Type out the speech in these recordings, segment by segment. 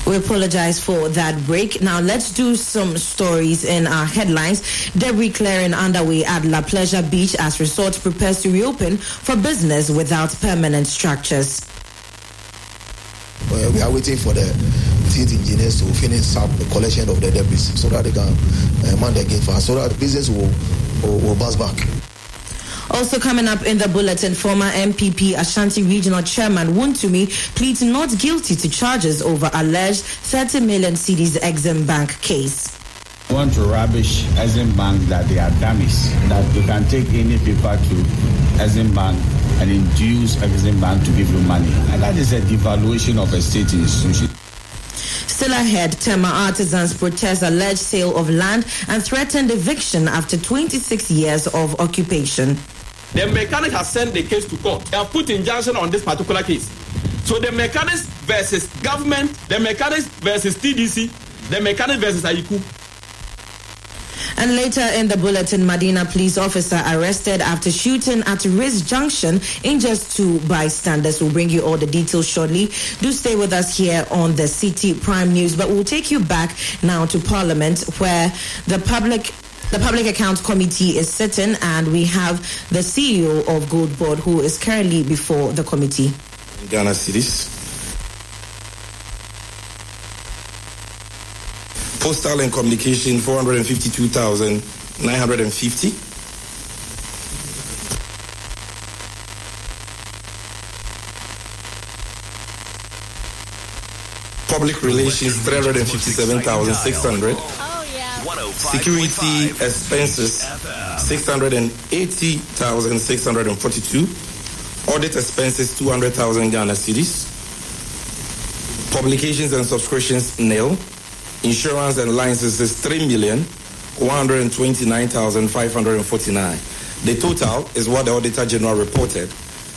We apologize for that break. Now let's do some stories in our headlines. Debris clearing underway at La Pleasure Beach as resort prepares to reopen for business without permanent structures. We are waiting for the city engineers to finish up the collection of the debris so that they can man the gate for us, so that the business will bounce back. Also coming up in the bulletin, former MPP Ashanti Regional Chairman Wontumi pleads not guilty to charges over alleged 30 million cedis Exim Bank case. I want to rubbish Exim Bank that they are dummies, that you can take any paper to Exim Bank and induce Exim Bank to give you money. And that is a devaluation of a state institution. Still ahead, Tema artisans protest alleged sale of land and threatened eviction after 26 years of occupation. The mechanic has sent the case to court. They have put injunction on this particular case. So the mechanics versus government, the mechanics versus TDC, the mechanics versus AIKU. And later in the bulletin, Medina police officer arrested after shooting at Riz Junction, injures 2 bystanders. We'll bring you all the details shortly. Do stay with us here on the City Prime News. But we'll take you back now to Parliament, where the Public Accounts Committee is sitting, and we have the CEO of Gold Board who is currently before the committee. Ghana cedis. Postal and communication 452,950. Public relations 357,600. Security expenses 680,642. Audit expenses 200,000 Ghana cedis. Publications and subscriptions nil. Insurance and licenses 3,129,549. The total is what the Auditor General reported: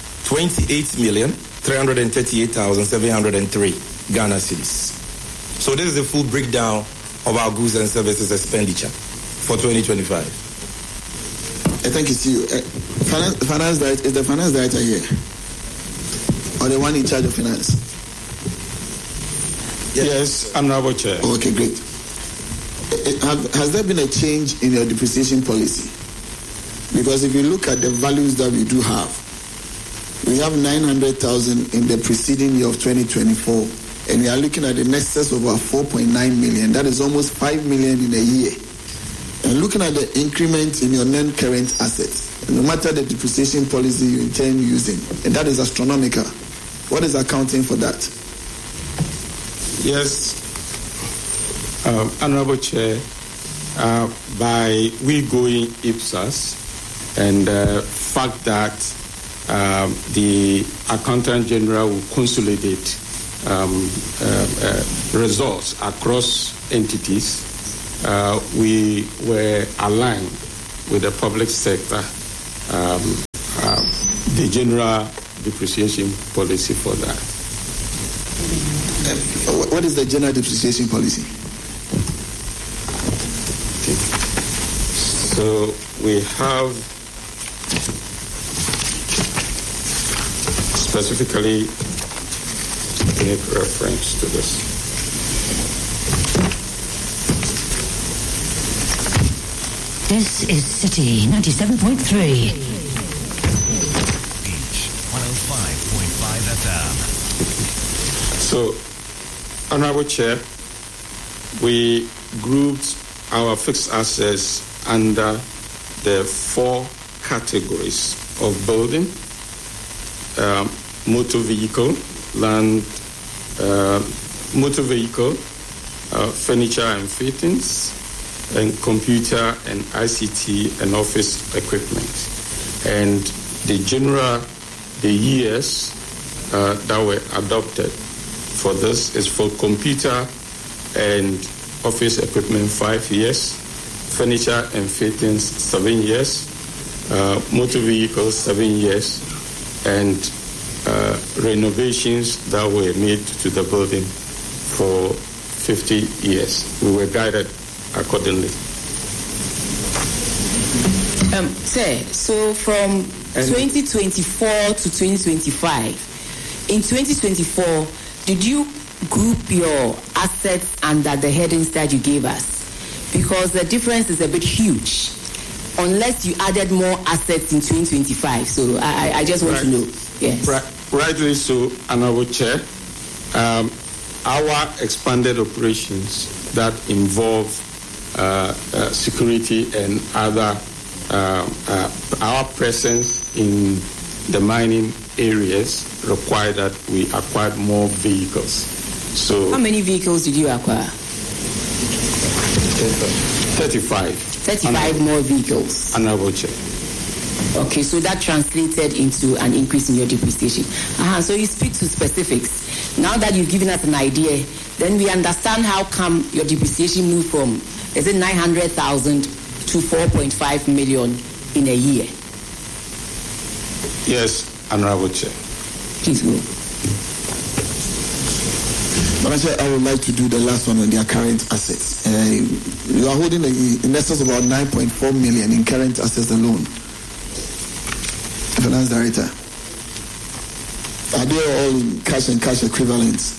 28,338,703 Ghana cedis. So this is the full breakdown of our goods and services expenditure for 2025. Thank you, CEO. Finance director, is the finance director here, or the one in charge of finance? Yes, Honorable Chair. Okay, great. Has there been a change in your depreciation policy? Because if you look at the values that we do have, we have 900,000 in the preceding year of 2024, and we are looking at an excess of about 4.9 million. That is almost 5 million in a year. And looking at the increment in your non-current assets, no matter the depreciation policy you intend using, and that is astronomical. What is accounting for that? Yes, Honorable Chair, by we going IPSAS and the fact that the Accountant General will consolidate results across entities, we were aligned with the public sector, the general depreciation policy for that. What is the general depreciation policy? Okay. So we have specifically make reference to this. This is City 97.3. Beach 105.5 FM. So, Honorable Chair, we grouped our fixed assets under the 4 categories of building: motor vehicle, land, furniture and fittings, and computer and ICT and office equipment. And the years that were adopted for this is for computer and office equipment 5 years, furniture and fittings 7 years, motor vehicles 7 years, and renovations that were made to the building for 50 years. We were guided accordingly. So from 2024 to 2025, in 2024, did you group your assets under the headings that you gave us? Because the difference is a bit huge, unless you added more assets in 2025. So I just want to know. Yes. Rightly so, Honorable Chair. Our expanded operations that involve security and other, our presence in the mining areas require that we acquire more vehicles. So, how many vehicles did you acquire? 35. 35 more vehicles. Honorable Chair. Okay, so that translated into an increase in your depreciation. So you speak to specifics. Now that you've given us an idea, then we understand how come your depreciation moved from, is it 900,000 to 4.5 million in a year? Yes, Honorable Chair. Please go. But I would like to do the last one on their current assets. You are holding in essence about 9.4 million in current assets alone. Finance Director, are they all in cash and cash equivalents?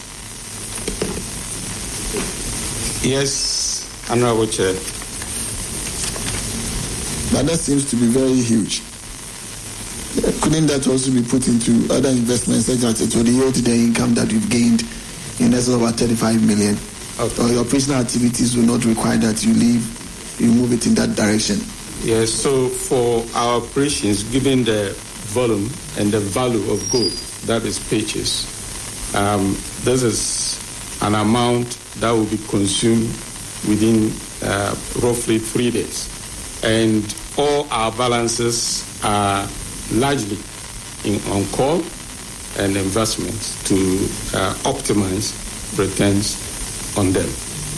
Yes, Honorable Chair. But that seems to be very huge. Couldn't that also be put into other investments such as it would yield the income that you've gained in excess of about 35 million? Okay. Or your operational activities will not require that you move it in that direction? Yes, so for our operations, given the volume and the value of gold that is purchased, this is an amount that will be consumed within roughly 3 days. And all our balances are largely on call and investments to optimize returns on them.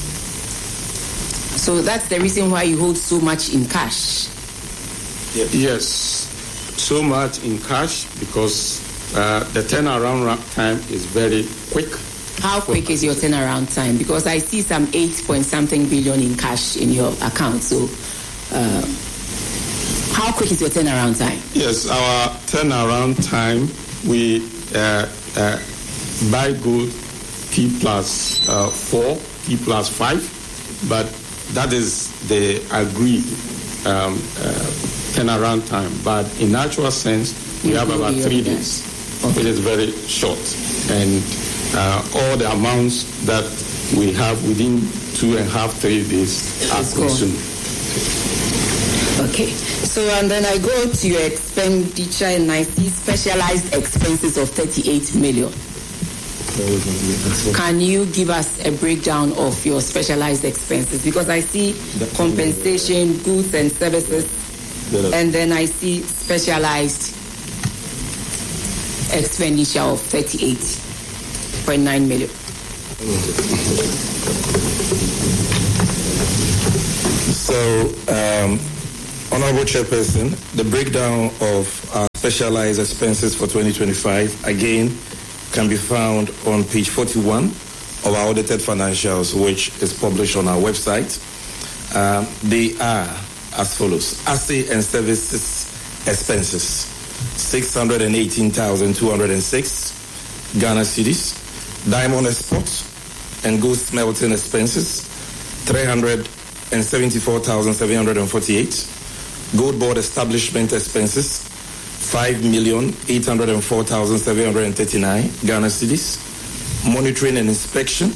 So that's the reason why you hold so much in cash? Yes, so much in cash because the turnaround time is very quick. How quick is your turnaround time? Because I see some 8-point-something billion in cash in your account. So how quick is your turnaround time? Yes, our turnaround time, we buy gold T+4, T+5, but that is the agreed turnaround time. But in actual sense, we have about 3 days. Okay. It is very short. And all the amounts that we have within 2.5, 3 days are consumed. Okay. So, and then I go to your expenditure and I see specialized expenses of 38 million. Can you give us a breakdown of your specialized expenses? Because I see compensation, goods and services, and then I see specialized expenditure of 38.9 million. So, Honorable Chairperson, the breakdown of our specialized expenses for 2025, again, can be found on page 41 of our audited financials, which is published on our website. They are as follows. Assay and services expenses, 618,206 Ghana cedis. Diamond export and gold smelting expenses, 374,748. Gold board establishment expenses, 5,804,739 Ghana cedis. Monitoring and inspection,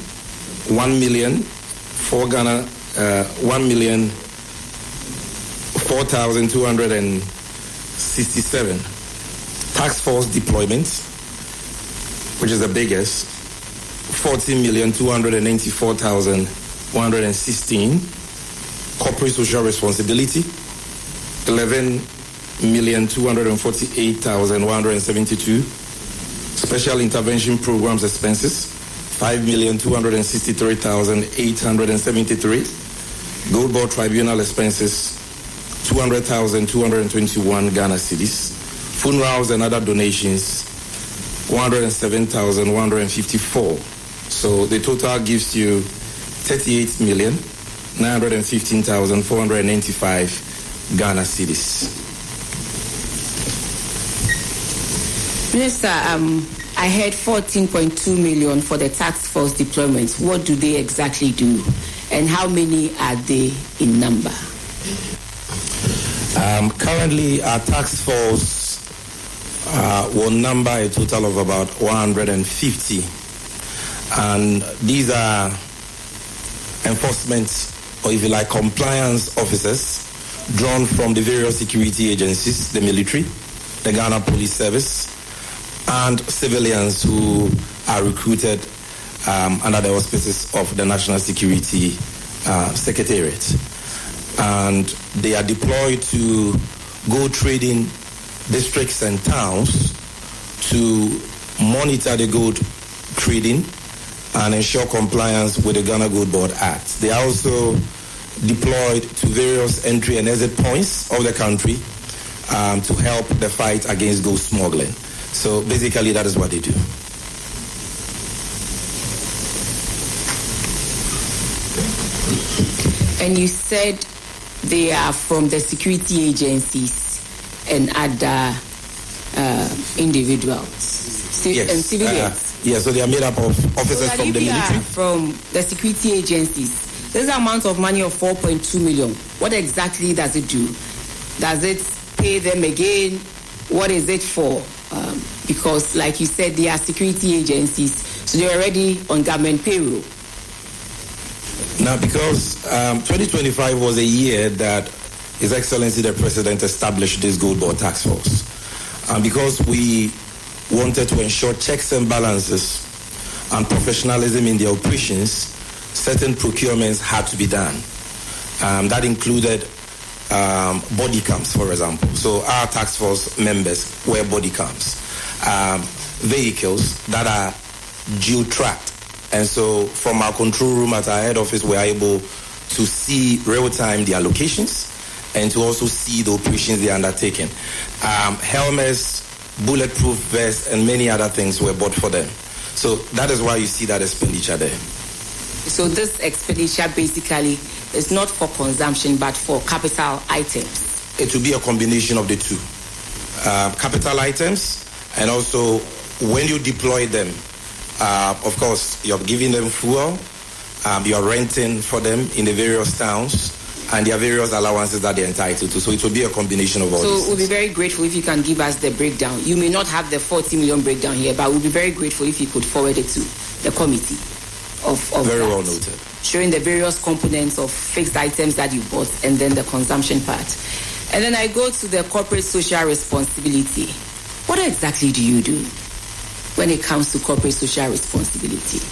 1,004,267. Task force deployment, which is the biggest, 14,294,116. Corporate social responsibility, 11,248,172. Special intervention programs expenses, 5,263,873. Gold board tribunal expenses, 200,221 Ghana cedis. Funerals and other donations, 107,154. So the total gives you 38,915,495 Ghana cedis. Minister, I heard 14.2 million for the task force deployment. What do they exactly do? And how many are they in number? Currently, our task force will number a total of about 150. And these are enforcement, or if you like, compliance officers drawn from the various security agencies, the military, the Ghana Police Service, and civilians who are recruited under the auspices of the National Security Secretariat. And they are deployed to go trading districts and towns to monitor the gold trading and ensure compliance with the Ghana Gold Board Act. They are also deployed to various entry and exit points of the country to help the fight against gold smuggling. So basically, that is what they do. And you said they are from the security agencies and other individuals yes. And civilians. Yes, so they are made up of officers from the military. From the security agencies. This amount of money of 4.2 million, what exactly does it do? Does it pay them again? What is it for? Because, like you said, they are security agencies, so they're already on government payroll. Now, because 2025 was a year that His Excellency the President established this Gold Board Task Force, and because we wanted to ensure checks and balances and professionalism in the operations, certain procurements had to be done. That included body cams, for example. So our task force members wear body cams. Vehicles that are geo-tracked. And so from our control room at our head office, we're able to see real-time their locations and to also see the operations they are undertaking. Helmets, bulletproof vests, and many other things were bought for them. So that is why you see that expenditure there. So this expenditure basically is not for consumption, but for capital items. It will be a combination of the two. Capital items, and also when you deploy them, of course, you're giving them fuel, you're renting for them in the various towns, and there are various allowances that they're entitled to. So it will be a combination of all So these we'll be things. very grateful if you can give us the breakdown. You may not have the 40 million breakdown here, but we'll be very grateful if you could forward it to the committee of Very that, well noted. showing the various components of fixed items that you bought and then the consumption part. And then I go to the corporate social responsibility. What exactly do you do when it comes to corporate social responsibility?